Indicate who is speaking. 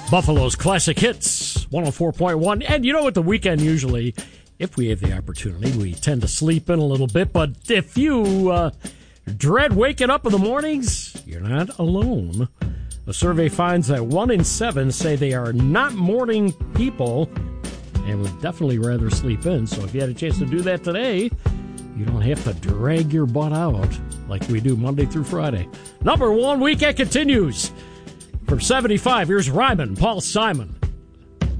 Speaker 1: Buffalo's Classic Hits, 104.1. And you know what, the weekend usually, if we have the opportunity, we tend to sleep in a little bit. But if you dread waking up in the mornings, you're not alone. A survey finds that 1 in 7 say they are not morning people and would definitely rather sleep in. So if you had a chance to do that today, you don't have to drag your butt out like we do Monday through Friday. Number one weekend continues. From 75, here's Ryman, Paul Simon.